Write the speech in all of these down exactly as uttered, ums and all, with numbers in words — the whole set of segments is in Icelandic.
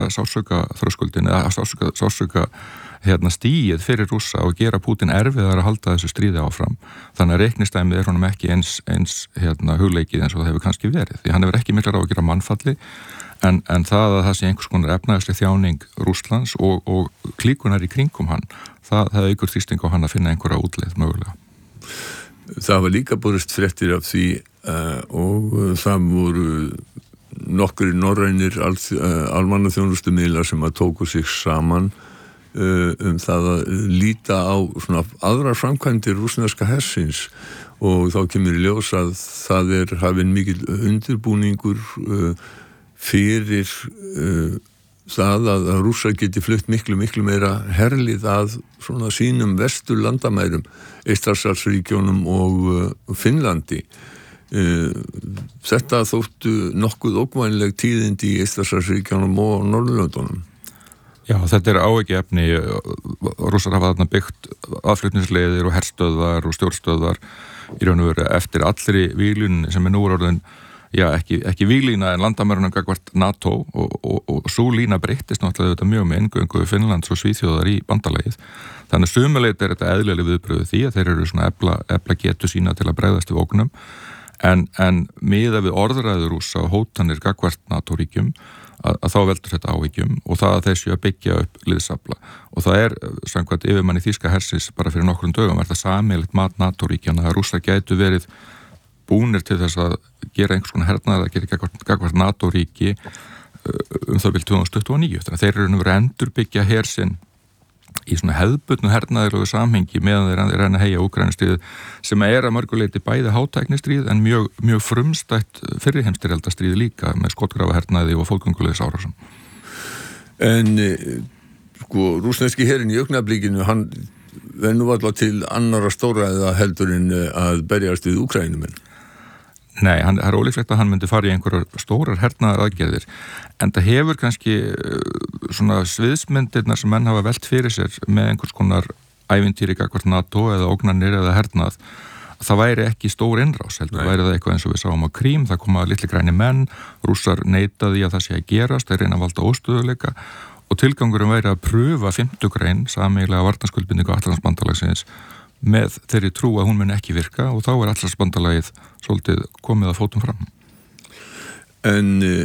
sársauka þröskuldin eða sársauka, sársauka hérna stíið fyrir Rússa og gera Pútín erfiðar að halda þessu stríði áfram. Þannig að reiknistæmið er honum ekki eins, eins hérna, hugleikið eins og það hefur kannski verið. Því hann hefur ekki miklar á að gera mannfalli en, en það að það sé einhvers konar efnaðisleg þjáning Rússlands og, og klíkunar í kringum hann, það, það aukur þrýsting á hann að finna einhverja útleið mögulega. Það var líka borist fréttir af því uh, og uh, það voru nokkrir norrænir al, uh, almannaþjónustumiðlar sem að tóku sig saman uh, um það að líta á svona aðrar framkvæmdir rússneska hersins og þá kemur í ljós að það er hafinn mikill undirbúningur uh, fyrir uh, það að Rússar geti flutt miklu, miklu meira herlið að svona sínum vestur landamærum, Eystrasaltsríkjónum og uh, Finnlandi. Uh, þetta þóttu nokkuð ógnvænleg tíðindi í Eystrasaltsríkjónum og Norðurlöndunum. Já, þetta er áhyggjuefni. Rússar hafa þarna byggt aðflutningsleiðir og herstöðvar og stjórnstöðvar í raun og veru eftir allri víglun sem er nú orðin Já, ekki, ekki víglína en landamærunum gagvart NATO og, og, og svo lína breyttist náttúrulega þetta mjög með inngöngu Finnlands og Svíþjóðar í bandalagið. Þannig að sumuleit er þetta eðlileg viðbröðu því að þeir eru svona efla, efla getu sína til að bregðast við ógnum en, en miðað við orðræður Rússa og hótanir gagvart NATO-ríkjum að, að þá veldur þetta áhyggjum og það að þessu að byggja upp liðsafla og það er samkvæmt yfirmanni þýska hersis bara fyrir nokkrum dögum er það sameiginlegt mat NATO-ríkjana að Rússar gætu verið búnir til þess að gera einhvers konar hernaðar að gera gagvart NATO-ríki um það vil tvö þúsund tuttugu og níu. Þannig að þeir eru nú verið að endurbyggja her sinn í svona hefðbundnu hernaðarlegu samhengi meðan þeir reyna að heyja Úkraínustríðið sem er að mörguleiti bæði hátæknistríð en mjög, mjög frumstætt fyrri heimsstyrjaldarstríð líka með skotgrafahernaði og fólkgönguliðsárásum. En sko, rússneski herinn í augnablikinu, hann er nú alltaf til annara stóræða heldur en að berjast við Úkraínumenn. Nei, hann, það er ólíklegt að hann myndi fara í einhverjar stórar hernaðar aðgerðir en það hefur kannski svona sviðsmyndirnar sem menn hafa velt fyrir sér með einhvers konar ævintýri gagvart NATO eða ógnarnir eða hernað það væri ekki stór innrás heldur, væri það eitthvað eins og við sáum á Krím, það koma litli græni menn, Rússar neitaði að það sé að gerast, þeir reyna að valda óstöðuleika og tilgangurum væri að pröfa fimmtu grein sameiginlega varnarskuldbindingu Atlantshafsbandalagsins með þeirri trú að hún mun ekki virka og þá er Atlantshafsbandalagið svolítið komið að fótum fram. En uh,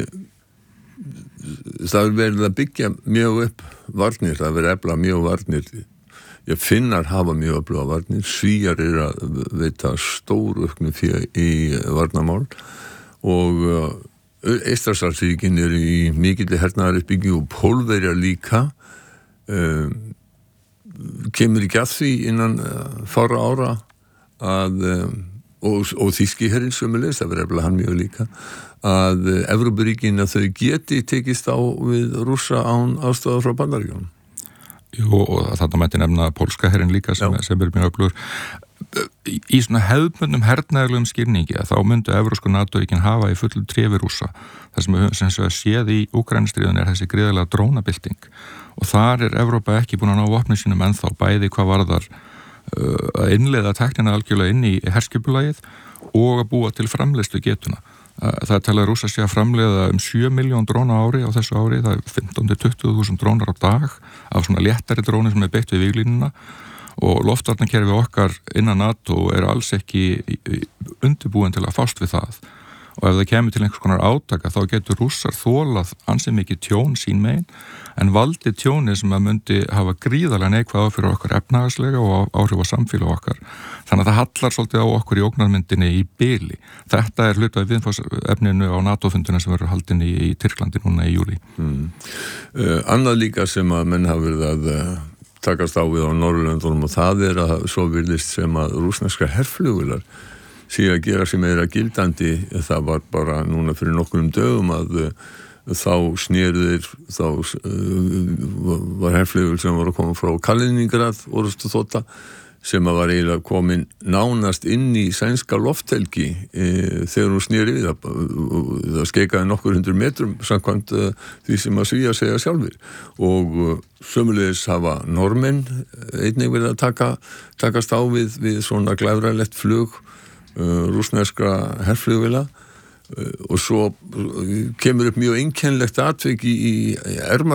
það er verið að byggja mjög upp varnir, það er verið að efla mjög varnir. Ég finnar hafa mjög efla varnir, Svíar er að veita stór auknu fyrir í varnarmál og uh, Eystrasaltsríkin er í mikilli hernaðaruppbyggingu og Pólverjar líka. Um, kemur ekki að því innan uh, fára ára að um, og, og þýski herinn sömulegis, það verður eftir hann mjög líka að uh, Evrópuríkin að þau geti tekist á við Rússa án aðstæða frá Bandaríkjunum. Jú, og þetta mætti nefna pólska herinn líka sem, sem er mjög öflugur. Í, í svona hefðbundum hernaðarlegum skilningi að þá myndu evrópsku NATO-ríkin hafa í fullu tréfi Rússa. Það sem við sem við séð í Úkraínustríðinu er þessi gríðarlega drónabylting og þar er Evrópa ekki búin að ná vopnum sínum ennþá bæði hvað varðar uh, að innleiða tæknina algjörlega inn í herskipulagið og að búa til framleiðslu getuna. Uh, það er talað að Rússar sé að framleiða um sjö milljón dróna á ári á þessu ári, það er fimmtán til tuttugu þúsund drónar á dag af svona léttari dróni sem er beitt við víglínuna og loftvarnakerfi okkar innan NATO er alls ekki undirbúin til að fást við það og ef það kemur til einhvers konar átaka þá getur Rússar þolað ansi mikið tjón sín megin en valdi tjóni sem að myndi hafa gríðarlega neikvæð áhrif á okkar efnahagslega og áhrif á samfélag okkar. Þannig að það hallar svolítið á okkur í ógnarmyndinni í bili. Þetta er hlutað viðfangsefninu á NATO-funduna sem verður haldin í, í Tyrklandi núna í júlí. Mm. Uh, annað líka sem að menn hafa verið að uh, takast á við á Norðurlöndunum og það er að svo virðist sem að rússneska herflugvélar sé að gera sem er að gildandi. Það var bara núna fyrir nokkrum dögum að uh, þá snerðir þá uh, var herflugvél sem var að koma frá Kaliningrad orðustu þótta sem að var eiginlega komin nánast inn í sænska lofthelgi e, þegar hún sneri við það, það skeikaði nokkur hundur metrum samkvæmt uh, því sem að Svíar segja sjálfur og uh, sömulegis hafa normenn einnig verið að taka, takast á við, við svona glæfralegt flug uh, rússneskra herflugvéla og svo kemur upp mjög einkennilegt atvik í, í